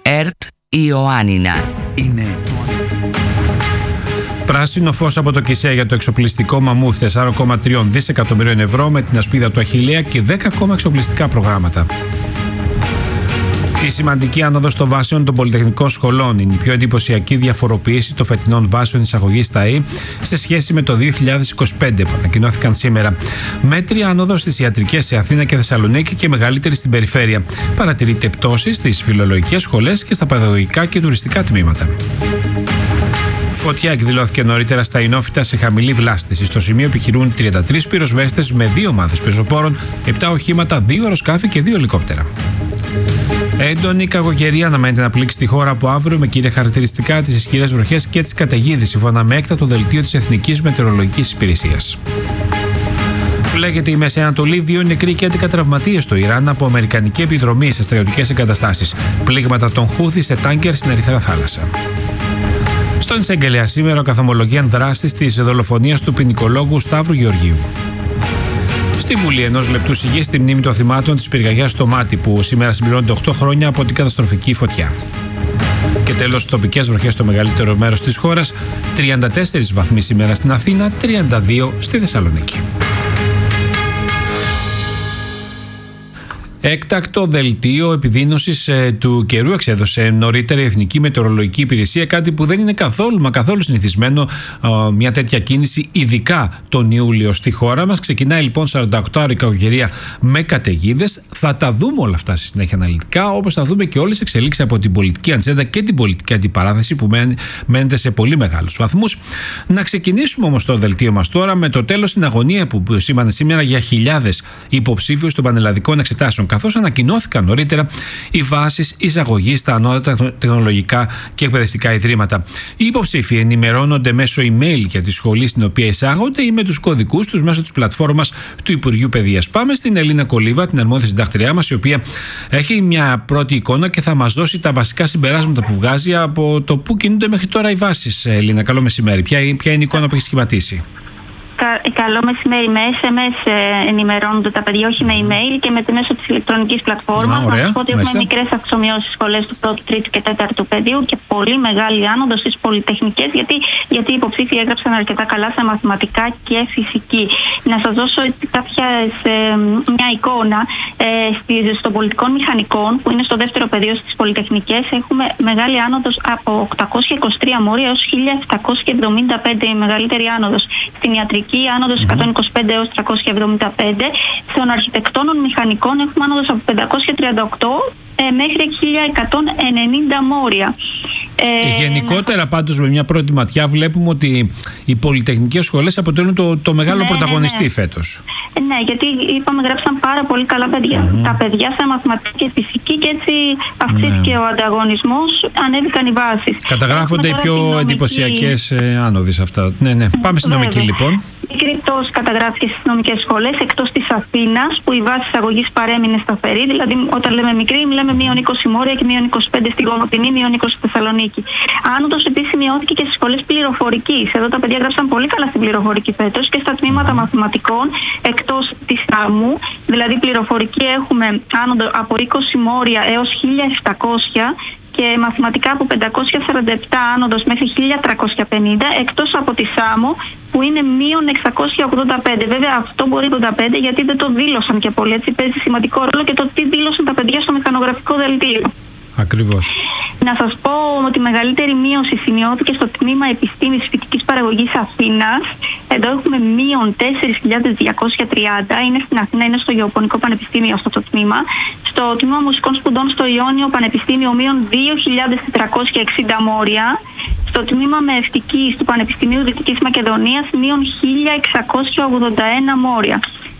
ΕΡΤ Ιωάννινα. Είναι πράσινο φως από το ΚΙΣΕ για το εξοπλιστικό Μαμούθ 4,3 δισεκατομμυρίων ευρώ με την ασπίδα του Αχιλλέα και 10 ακόμα εξοπλιστικά προγράμματα. Η σημαντική άνοδος των βάσεων των πολυτεχνικών σχολών είναι η πιο εντυπωσιακή διαφοροποίηση των φετινών βάσεων εισαγωγής στα ΙΕ σε σχέση με το 2025 που ανακοινώθηκαν σήμερα. Μέτρια άνοδος στις ιατρικές σε Αθήνα και Θεσσαλονίκη και μεγαλύτερη στην περιφέρεια. Παρατηρείται πτώση στις φιλολογικές σχολές και στα παιδαγωγικά και τουριστικά τμήματα. Φωτιά εκδηλώθηκε νωρίτερα στα Ινόφυτα σε χαμηλή βλάστηση. Στο σημείο επιχειρούν 33 πυροσβέστες με 2 ομάδες πεζοπόρων, 7 οχήματα, 2 αεροσκάφη και 2 ελικόπτερα. Έντονη κακοκαιρία αναμένεται να πλήξει τη χώρα από αύριο με κύρια χαρακτηριστικά τις ισχυρές βροχές και τις καταιγίδες, σύμφωνα με έκτακτο δελτίο της Εθνικής Μετεωρολογικής Υπηρεσίας. Φλέγεται η Μέση Ανατολή, 2 νεκροί και 11 τραυματίες στο Ιράν από αμερικανική επιδρομή σε στρατιωτικές εγκαταστάσεις. Πλήγματα των Χούθη σε τάνκερ στην Ερυθρά Θάλασσα. Στον εισαγγελέα σήμερα καθομολογίαν δράστης της δολοφονίας του ποινικολόγου Σταύρου Γεωργίου. Στη Βουλή ενός λεπτού σιγή στη μνήμη των θυμάτων της πυρκαγιάς στο Μάτι που σήμερα συμπληρώνεται 8 χρόνια από την καταστροφική φωτιά. Και τέλος, τοπικές βροχές στο μεγαλύτερο μέρος της χώρας, 34 βαθμοί σήμερα στην Αθήνα, 32 στη Θεσσαλονίκη. Έκτακτο δελτίο επιδείνωσης του καιρού εξέδωσε νωρίτερα η Εθνική Μετεωρολογική Υπηρεσία, κάτι που δεν είναι καθόλου συνηθισμένο μια τέτοια κίνηση, ειδικά τον Ιούλιο στη χώρα μας. Ξεκινάει λοιπόν 48ωρη κακοκαιρία με καταιγίδες. Θα τα δούμε όλα αυτά στη συνέχεια αναλυτικά, όπως θα δούμε και όλες τις εξελίξεις από την πολιτική ατζέντα και την πολιτική αντιπαράθεση που μένεται σε πολύ μεγάλους βαθμούς. Να ξεκινήσουμε όμως το δελτίο μας τώρα με το τέλος στην αγωνία που σήμανε σήμερα για χιλιάδες υποψήφιους των πανελλαδικών εξετάσεων, καθώς ανακοινώθηκαν νωρίτερα οι βάσεις εισαγωγής στα ανώτατα τεχνολογικά και εκπαιδευτικά ιδρύματα. Οι υποψήφοι ενημερώνονται μέσω email για τη σχολή στην οποία εισάγονται ή με τους κωδικούς τους μέσω της πλατφόρμας του Υπουργείου Παιδείας. Πάμε στην Ελίνα Κολίβα, την αρμόδια συντακτηριά μας, η οποία έχει μια πρώτη εικόνα και θα μας δώσει τα βασικά συμπεράσματα που βγάζει από το πού κινούνται μέχρι τώρα οι βάσεις. Ελίνα, καλό μεσημέρι. Ποια είναι η εικόνα που έχει σχηματίσει? Καλό μεσημέρι. Με SMS ενημερώνονται τα παιδιά, όχι με email και με τη μέσω της ηλεκτρονικής πλατφόρμας. Να σας πω ότι έχουμε μικρές αυξομοιώσεις στις σχολές του 1ου, 3ου και 4ου παιδίου και πολύ μεγάλη άνοδο στις πολυτεχνικές, γιατί οι υποψήφοι έγραψαν αρκετά καλά σε μαθηματικά και φυσική. Να σας δώσω μια εικόνα. Στον πολιτικών μηχανικών, που είναι στο δεύτερο πεδίο στις πολυτεχνικές, έχουμε μεγάλη άνοδος από 823 μόρια έως 1775, η μεγαλύτερη άνοδος. Στην ιατρική άνοδος 125 έως 375. Στον αρχιτεκτόνων μηχανικών έχουμε άνοδος από 538 μέχρι 1190 μόρια. Γενικότερα πάντως με μια πρώτη ματιά βλέπουμε ότι οι πολυτεχνικές σχολές αποτελούν το μεγάλο πρωταγωνιστή φέτος. Ναι, γιατί είπαμε γράψαν πάρα πολύ καλά παιδιά. Τα παιδιά σε μαθηματική και φυσική και έτσι αυξήθηκε ο ανταγωνισμός, ανέβηκαν οι βάσεις. Καταγράφονται οι πιο εντυπωσιακές άνοδοι σε αυτά. Ναι. Πάμε στην νομική λοιπόν. Μικρή πτώση καταγράφηκε στις νομικές σχολές εκτός της Αθήνας, που η βάση εισαγωγής παρέμεινε σταθερή. Δηλαδή, όταν λέμε μικρή, λέμε μείον 20 μόρια και μείον 25 στην Κομοτηνή, μείον 20 στη Θεσσαλονίκη. Άνοδος επίσης σημειώθηκε και στις σχολές πληροφορικής. Εδώ τα παιδιά γράψαν πολύ καλά στην πληροφορική φέτος και στα τμήματα μαθηματικών εκτός της ΑΜΟΥ. Δηλαδή, πληροφορική έχουμε άνοδο από 20 μόρια έως 1700. Και μαθηματικά από 547 άνοδος μέχρι 1350, εκτός από τη ΣΑΜΟ που είναι μείον 685. Βέβαια αυτό μπορεί 85 γιατί δεν το δήλωσαν και πολύ, έτσι παίζει σημαντικό ρόλο και το τι δήλωσαν τα παιδιά στο μηχανογραφικό δελτίο. Ακριβώς. Να σας πω ότι η μεγαλύτερη μείωση σημειώθηκε στο τμήμα Επιστήμης Φυτικής Παραγωγής Αθήνας. Εδώ έχουμε μείον 4.230. Είναι στην Αθήνα, είναι στο Γεωπονικό Πανεπιστήμιο αυτό το τμήμα. Στο τμήμα Μουσικών Σπουδών στο Ιόνιο Πανεπιστήμιο μείον 2.460 μόρια. Στο τμήμα Μεευτικής του Πανεπιστημίου Δυτικής Μακεδονίας μείον 1.681 μόρια.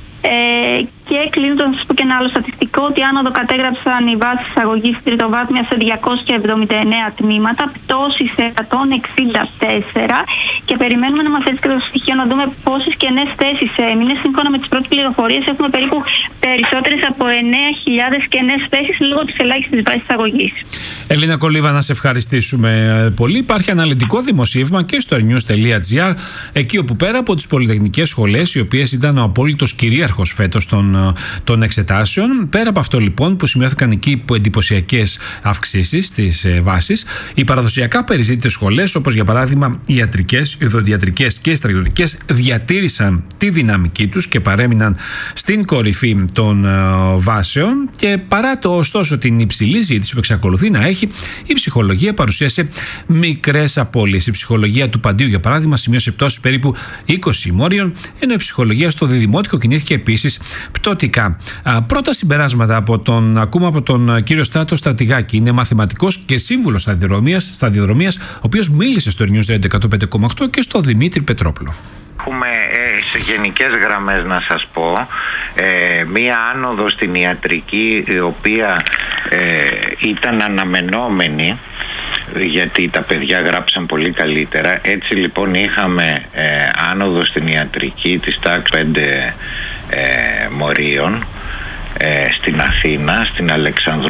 Και κλείνοντας να σας πω και ένα άλλο στατιστικό, ότι άνοδο κατέγραψαν οι βάσεις εισαγωγής τριτοβάθμια σε 279 τμήματα, πτώση σε 164 και και περιμένουμε να μας έρθει και το στοιχείο να δούμε πόσες κενές θέσεις έμεινε. Σύμφωνα με τις πρώτες πληροφορίες, έχουμε περίπου περισσότερες από 9.000 κενές θέσεις λόγω της ελάχιστης βάσης αγωγής. Ελίνα Κολίβα, να σε ευχαριστήσουμε πολύ. Υπάρχει αναλυτικό δημοσίευμα και στο news.gr, εκεί όπου πέρα από τις πολυτεχνικές σχολές, οι οποίες ήταν ο απόλυτος κυρίαρχος φέτος των εξετάσεων, πέρα από αυτό λοιπόν που σημειώθηκαν εκεί εντυπωσιακές αυξήσεις στις βάσεις, οι παραδοσιακά περιζήτητες σχολές, όπως για παράδειγμα οι ιατρικές, οι οδοντιατρικές και οι στρατιωτικές, διατήρησαν τη δυναμική τους και παρέμειναν στην κορυφή των βάσεων. Και παρά το ωστόσο την υψηλή ζήτηση που εξακολουθεί να έχει, η ψυχολογία παρουσίασε μικρές απώλειες. Η ψυχολογία του Παντίου, για παράδειγμα, σημείωσε πτώσεις περίπου 20 ημόριων, ενώ η ψυχολογία στο Διδημότικο κινήθηκε επίσης πτωτικά. Πρώτα συμπεράσματα ακούμε από τον κύριο Στράτο Στρατηγάκη. Είναι μαθηματικός και σύμβουλος σταδιοδρομίας, ο οποίος μίλησε στο News Radio 105,8 και στο Δημήτρη Πετρόπουλο. Έχουμε σε γενικές γραμμές να σας πω μία άνοδο στην ιατρική, η οποία ήταν αναμενόμενη, γιατί τα παιδιά γράψαν πολύ καλύτερα. Έτσι λοιπόν είχαμε άνοδο στην ιατρική της τάξης 5 μορίων στην Αθήνα, στην Αλεξανδρού